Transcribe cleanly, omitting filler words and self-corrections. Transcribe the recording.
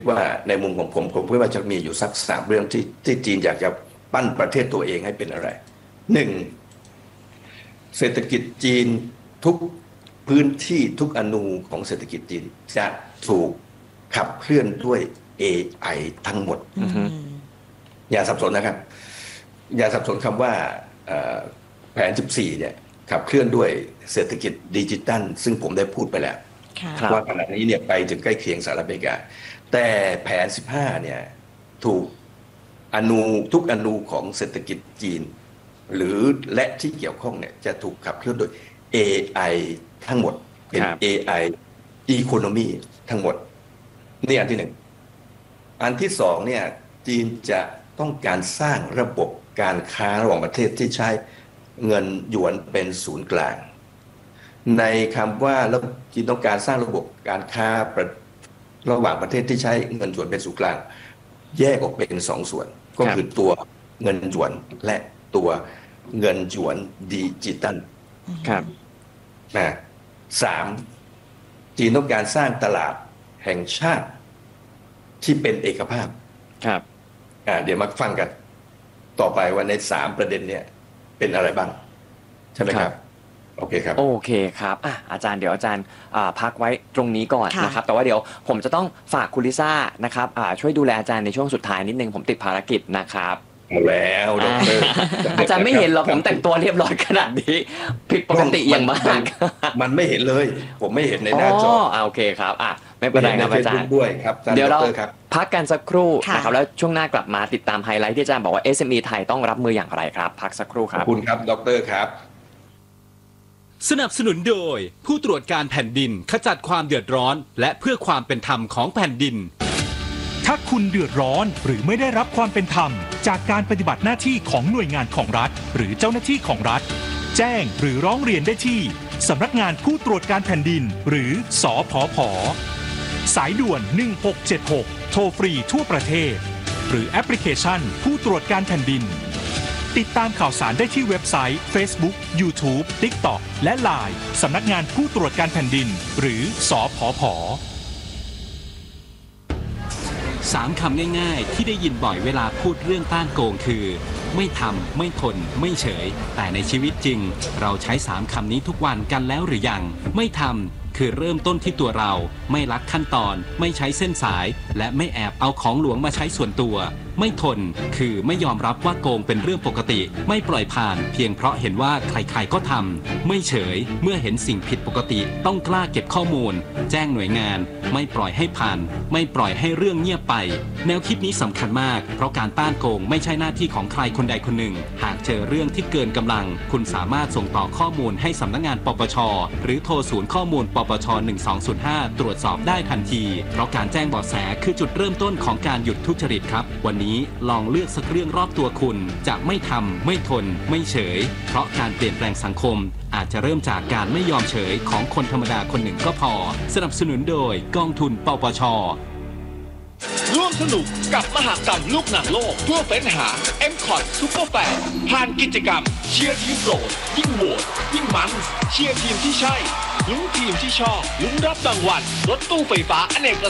ว่าในมุมของผมคิดว่าจะมีอยู่สัก3เรื่องที่จีนอยากจะปั้นประเทศตัวเองให้เป็นอะไรหนึ่งเศรษฐกิจจีนทุกพื้นที่ทุกอนูของเศรษฐกิจจีนจะถูกขับเคลื่อนด้วย AI ทั้งหมดอย่าสับสนนะครับอย่าสับสนคำว่าแผน14เนี่ยขับเคลื่อนด้วยเศรษฐกิจดิจิตัลซึ่งผมได้พูดไปแล้วว่าขณะนี้เนี่ยไปถึงใกล้เคียงสหรัฐอเมริกาแต่แผน15เนี่ยถูกทุกอนูของเศรษฐกิจจีนหรือและที่เกี่ยวข้องเนี่ยจะถูกขับเคลื่อนโดย AI ทั้งหมดเป็น AI Economy ทั้งหมดนี่อันที่หนึ่งอันที่สองเนี่ยจีนจะต้องการสร้างระบบการค้าระหว่างประเทศที่ใช้เงินหยวนเป็นศูนย์กลางในคำว่าแล้วจีนต้องการสร้างระบบการค้าระหว่างประเทศที่ใช้เงินหยวนเป็นศูนย์กลางแยกออกเป็น2 ส่วนก็คือตัวเงินหยวนและตัวเงินหยวนดิจิตัลครับ 3จีนต้องการสร้างตลาดแห่งชาติที่เป็นเอกภาพครับเดี๋ยวมาฟังกันต่อไปว่าใน3ประเด็นเนี่ยเป็นอะไรบ้างใช่ไหมครับโอเคครับโอเคครับอาจารย์เดี๋ยวอาจารย์พักไว้ตรงนี้ก่อนนะครับแต่ว่าเดี๋ยวผมจะต้องฝากคุณลิซ่านะครับช่วยดูแลอาจารย์ในช่วงสุดท้ายนิดนึงผมติดภารกิจนะครับแล้วดร. อาจารย์ไม่เห็นหรอกผมแต่งตัวเรียบร้อยขนาดนี้ผิดปกติอย่างมากมันไม่เห็นเลยผมไม่เห็นในหน้าจอโอเคครับไม่เป็นไรครับอาจารย์ด้วยครับเดี๋ยวเราพักกันสักครู่นะครับแล้วช่วงหน้ากลับมาติดตามไฮไลท์ที่อาจารย์บอกว่า SME ไทยต้องรับมืออย่างไรครับพักสักครู่ครับขอบคุณครับดร.ครับสนับสนุนโดยผู้ตรวจการแผ่นดินขจัดความเดือดร้อนและเพื่อความเป็นธรรมของแผ่นดินถ้าคุณเดือดร้อนหรือไม่ได้รับความเป็นธรรมจากการปฏิบัติหน้าที่ของหน่วยงานของรัฐหรือเจ้าหน้าที่ของรัฐแจ้งหรือร้องเรียนได้ที่สำนักงานผู้ตรวจการแผ่นดินหรือสผผ.สายด่วน1676โทรฟรีทั่วประเทศหรือแอปพลิเคชันผู้ตรวจการแผ่นดินติดตามข่าวสารได้ที่เว็บไซต์ Facebook YouTube TikTok และ LINE สำนักงานผู้ตรวจการแผ่นดินหรือสผผ. 3 คำง่ายๆที่ได้ยินบ่อยเวลาพูดเรื่องต้านโกงคือไม่ทำไม่ทนไม่เฉยแต่ในชีวิตจริงเราใช้3 คำนี้ทุกวันกันแล้วหรือยังไม่ทำคือเริ่มต้นที่ตัวเราไม่ลัดขั้นตอนไม่ใช้เส้นสายและไม่แอบเอาของหลวงมาใช้ส่วนตัวไม่ทนคือไม่ยอมรับว่าโกงเป็นเรื่องปกติไม่ปล่อยผ่านเพียงเพราะเห็นว่าใครๆก็ทำไม่เฉยเมื่อเห็นสิ่งผิดปกติต้องกล้าเก็บข้อมูลแจ้งหน่วยงานไม่ปล่อยให้ผ่านไม่ปล่อยให้เรื่องเงียบไปแนวคิดนี้สำคัญมากเพราะการต้านโกงไม่ใช่หน้าที่ของใครคนใดคนหนึ่งหากเจอเรื่องที่เกินกำลังคุณสามารถส่งต่อข้อมูลให้สำนักงานปปชหรือโทรศูนย์ข้อมูลปปช1205ตรวจสอบได้ทันทีเพราะการแจ้งเบาะแสคือจุดเริ่มต้นของการหยุดทุจริตครับวันนี้ลองเลือกสักเรื่องรอบตัวคุณจะไม่ทำไม่ทนไม่เฉยเพราะการเปลี่ยนแปลงสังคมอาจจะเริ่มจากการไม่ยอมเฉยของคนธรรมดาคนหนึ่งก็พอสนับสนุนโดยกองทุนปปช. ร่วมสนุกกับมหกรรมลูกหนังโลกทั่วเฟ้นหา M-Cot Super Fan ผ่านกิจกรรมเชียร์ทีมโปรดยิ่งโหวตยิ่งมันเชียร์ทีมที่ใช่ลุ้นทีมที่ชอบลุ้นรับรางวัลรถตู้ไฟฟ้าอเนกประ